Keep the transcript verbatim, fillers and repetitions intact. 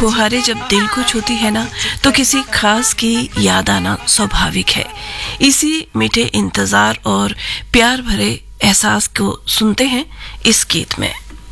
फुहारे जब दिल को छूती है ना, तो किसी खास की याद आना स्वाभाविक है। इसी मीठे इंतजार और प्यार भरे एहसास को सुनते हैं इस गीत में।